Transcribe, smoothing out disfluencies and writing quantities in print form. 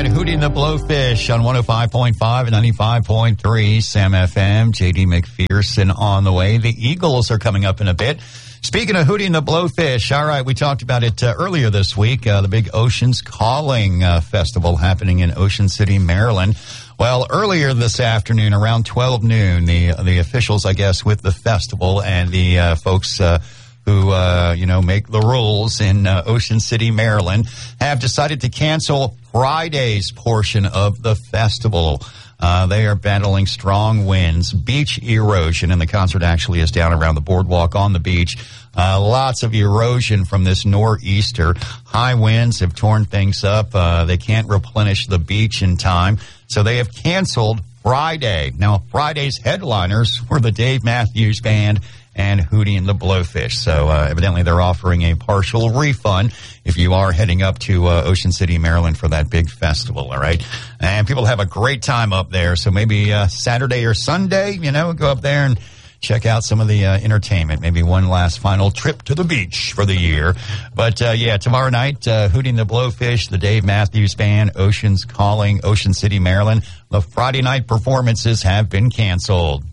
and Hootie and the Blowfish on 105.5 and 95.3 Sam FM. J.D. McPherson on the way. The Eagles are coming up in a bit. Speaking of Hootie and the Blowfish, all right, we talked about it earlier this week, the big Oceans Calling Festival happening in Ocean City, Maryland. Well, earlier this afternoon, around 12 noon, the officials, I guess, with the festival and the folks who make the rules in Ocean City, Maryland, have decided to cancel Friday's portion of the festival. They are battling strong winds, beach erosion, and the concert actually is down around the boardwalk on the beach. Lots of erosion from this nor'easter. High winds have torn things up. They can't replenish the beach in time, so they have canceled Friday. Now, Friday's headliners were the Dave Matthews Band and Hootie and the Blowfish. So evidently they're offering a partial refund if you are heading up to Ocean City, Maryland for that big festival, all right? And people have a great time up there. So maybe Saturday or Sunday, go up there and check out some of the entertainment. Maybe one last final trip to the beach for the year. But, tomorrow night, Hootie and the Blowfish, the Dave Matthews Band, Oceans Calling, Ocean City, Maryland. The Friday night performances have been canceled.